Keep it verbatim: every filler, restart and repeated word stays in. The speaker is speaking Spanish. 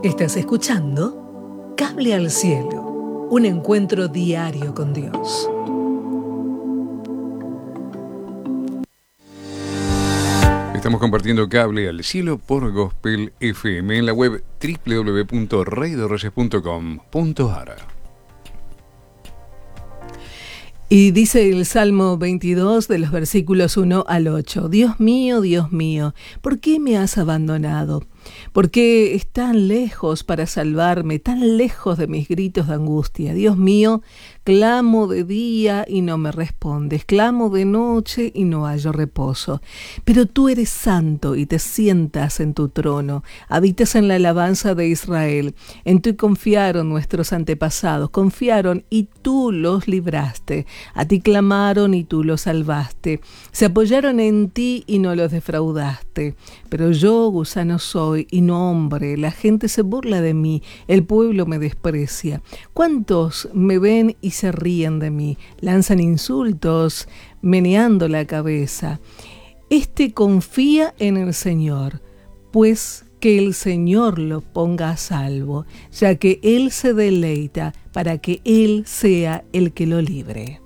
Estás escuchando Cable al Cielo, un encuentro diario con Dios. Estamos compartiendo Cable al Cielo por Gospel F M en la web doble u doble u doble u punto rey de reyes punto com punto a r. Y dice el Salmo veintidós de los versículos uno al ocho: Dios mío, Dios mío, ¿por qué me has abandonado? ¿Por qué es tan lejos para salvarme, tan lejos de mis gritos de angustia? Dios mío, clamo de día y no me respondes, clamo de noche y no hallo reposo. Pero tú eres santo y te sientas en tu trono, habitas en la alabanza de Israel. En ti confiaron nuestros antepasados, confiaron y tú los libraste. A ti clamaron y tú los salvaste. Se apoyaron en ti y no los defraudaste. Pero yo, gusano soy y no hombre, la gente se burla de mí, el pueblo me desprecia. ¿Cuántos me ven y se ríen de mí? Lanzan insultos, meneando la cabeza. Este confía en el Señor, pues que el Señor lo ponga a salvo, ya que Él se deleita para que Él sea el que lo libre.